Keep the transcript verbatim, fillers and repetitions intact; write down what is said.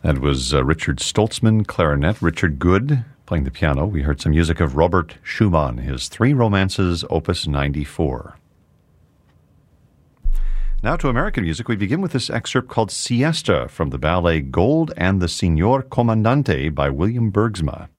That was uh, Richard Stoltzman, clarinet, Richard Good playing the piano. We heard some music of Robert Schumann, his Three Romances, Opus ninety-four. Now to American music, we begin with this excerpt called Siesta from the ballet Gold and the Signor Comandante by William Bergsma.